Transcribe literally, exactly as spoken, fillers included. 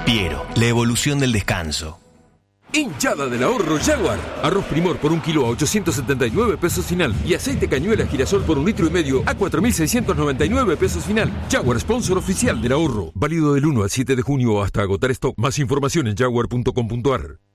Piero, la evolución del descanso. Hinchada del ahorro Jaguar. Arroz Primor por un kilo a ochocientos setenta y nueve pesos final. Y aceite cañuela girasol por un litro y medio a cuatro mil seiscientos noventa y nueve pesos final. Jaguar, sponsor oficial del ahorro. Válido del uno al siete de junio hasta agotar stock. Más información en jaguar punto com punto a r.